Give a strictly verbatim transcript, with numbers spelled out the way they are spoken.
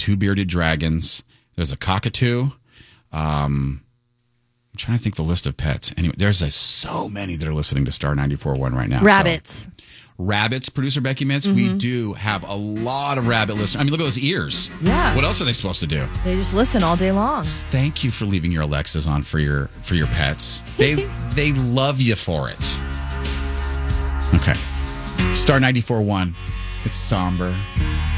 two bearded dragons. There's a cockatoo. Um, I'm trying to think the list of pets. Anyway, there's a, so many that are listening to Star ninety-four point one right now. Rabbits. So. Rabbits, producer Becky Mintz. Mm-hmm. We do have a lot of rabbit listeners. I mean, look at those ears. Yeah. What else are they supposed to do? They just listen all day long. Thank you for leaving your Alexas on for your for your pets. They they love you for it. Okay. Star ninety-four point one. It's somber.